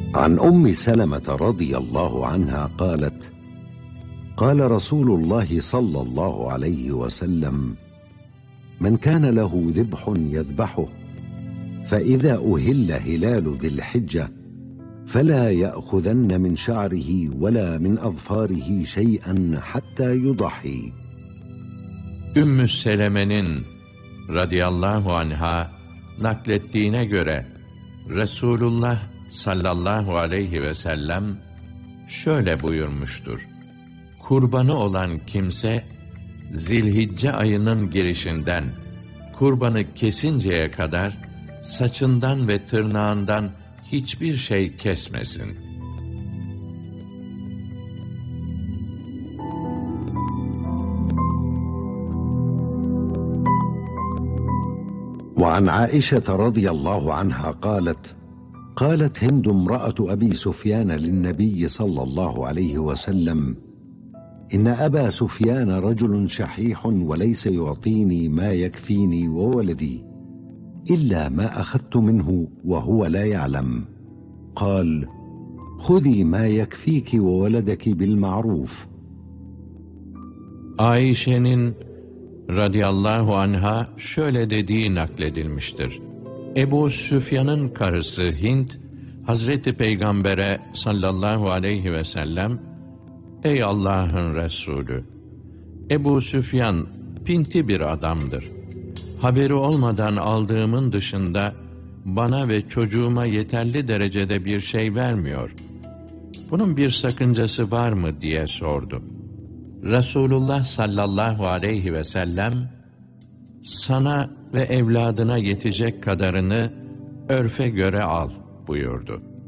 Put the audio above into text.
عن أم سلمة رضي الله عنها قالت: قال رسول الله صلى الله عليه وسلم: من كان له ذبح يذبحه فإذا أهل هلال ذي الحجة فلا يأخذن من شعره ولا من أظفاره شيئا حتى يضحي. Ümmü Seleme'nin radıyallahu anha naklettiğine göre Resulullah sallallahu aleyhi ve sellem şöyle buyurmuştur: kurbanı olan kimse Zilhicce ayının girişinden kurbanı kesinceye kadar saçından ve tırnağından hiçbir şey kesmesin. وعن عائشة رضي الله عنها قالت هند امرأة أبي سفيان للنبي صلى الله عليه وسلم: إن أبا سفيان رجل شحيح وليس يعطيني ما يكفيني وولدي إلا ما أخذت منه وهو لا يعلم. قال: خذي ما يكفيك وولدك بالمعروف. Ayşe'nin radıyallahu anha şöyle dediği nakledilmiştir: Ebu Süfyan'ın karısı Hind, Hazreti Peygamber'e sallallahu aleyhi ve sellem: Ey Allah'ın Resulü! Ebu Süfyan pinti bir adamdır. Haberi olmadan aldığımın dışında bana ve çocuğuma yeterli derecede bir şey vermiyor. Bunun bir sakıncası var mı diye sordu. Resulullah sallallahu aleyhi ve sellem, sana ve evladına yetecek kadarını örfe göre al buyurdu.